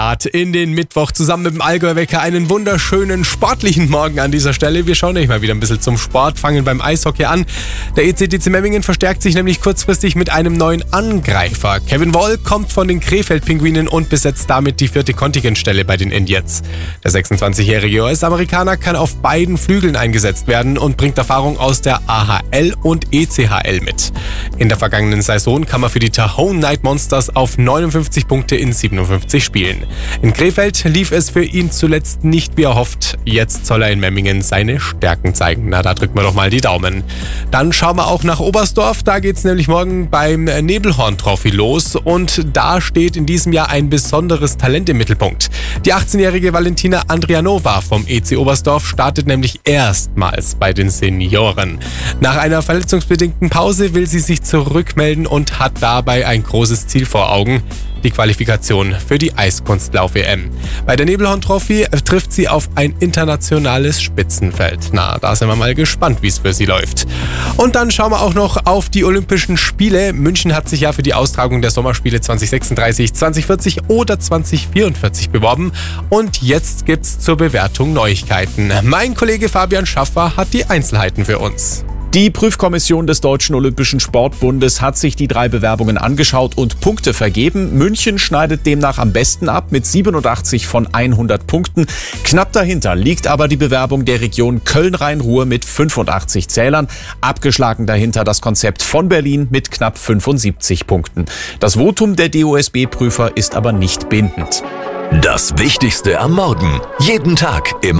In den Mittwoch zusammen mit dem Allgäuer Wecker einen wunderschönen sportlichen Morgen an dieser Stelle. Wir schauen euch mal wieder ein bisschen zum Sport, fangen beim Eishockey an. Der ECTC Memmingen verstärkt sich nämlich kurzfristig mit einem neuen Angreifer. Kevin Woll kommt von den Krefeld-Pinguinen und besetzt damit die 4. Kontingentstelle bei den Indians. Der 26-jährige US-Amerikaner kann auf beiden Flügeln eingesetzt werden und bringt Erfahrung aus der AHL und ECHL mit. In der vergangenen Saison kam er für die Tahoe Night Monsters auf 59 Punkte in 57 Spielen. In Krefeld lief es für ihn zuletzt nicht wie erhofft. Jetzt soll er in Memmingen seine Stärken zeigen. Na, da drücken wir doch mal die Daumen. Dann schauen wir auch nach Oberstdorf. Da geht's nämlich morgen beim Nebelhorn-Trophy los. Und da steht in diesem Jahr ein besonderes Talent im Mittelpunkt. Die 18-jährige Valentina Andrianova vom EC Oberstdorf startet nämlich erstmals bei den Senioren. Nach einer verletzungsbedingten Pause will sie sich zurückmelden und hat dabei ein großes Ziel vor Augen: die Qualifikation für die Eiskunstlauf-WM. Bei der Nebelhorn-Trophy trifft sie auf ein internationales Spitzenfeld. Na, da sind wir mal gespannt, wie es für sie läuft. Und dann schauen wir auch noch auf die Olympischen Spiele. München hat sich ja für die Austragung der Sommerspiele 2036, 2040 oder 2044 beworben. Und jetzt gibt's zur Bewertung Neuigkeiten. Mein Kollege Fabian Schaffer hat die Einzelheiten für uns. Die Prüfkommission des Deutschen Olympischen Sportbundes hat sich die 3 Bewerbungen angeschaut und Punkte vergeben. München schneidet demnach am besten ab mit 87 von 100 Punkten. Knapp dahinter liegt aber die Bewerbung der Region Köln-Rhein-Ruhr mit 85 Zählern. Abgeschlagen dahinter das Konzept von Berlin mit knapp 75 Punkten. Das Votum der DOSB-Prüfer ist aber nicht bindend. Das Wichtigste am Morgen. Jeden Tag im